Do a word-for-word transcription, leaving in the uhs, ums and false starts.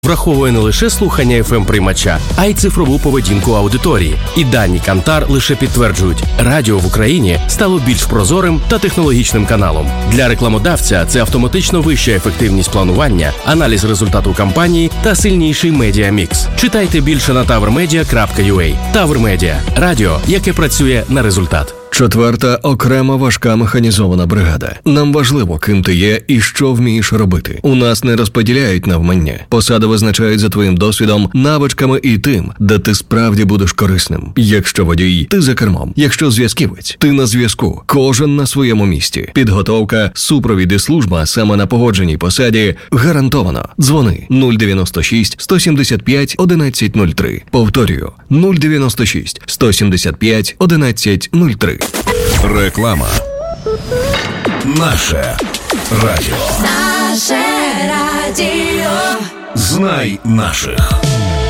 враховує не лише слухання еф ем-приймача, а й цифрову поведінку аудиторії. І дані Kantar лише підтверджують, радіо в Україні стало більш прозорим та технологічним каналом. Для рекламодавця це автоматично вища ефективність планування, аналіз результату кампанії та сильніший медіамікс. Читайте більше на тавр медіа крапка ю а. Тавр Медіа – радіо, яке працює на результат. Четверта окрема важка механізована бригада. Нам важливо, ким ти є і що вмієш робити. У нас не розподіляють навмання. Посади визначають за твоїм досвідом, навичками і тим, де ти справді будеш корисним. Якщо водій, ти за кермом. Якщо зв'язківець, ти на зв'язку. Кожен на своєму місці. Підготовка, супровід і служба саме на погодженій посаді гарантовано. Дзвони нуль дев'яносто шість сто сімдесят п'ять одинадцять нуль три. Повторюю, нуль дев'яносто шість сто сімдесят п'ять одинадцять нуль три. Реклама. Наше радіо. Наше радіо. Знай наших.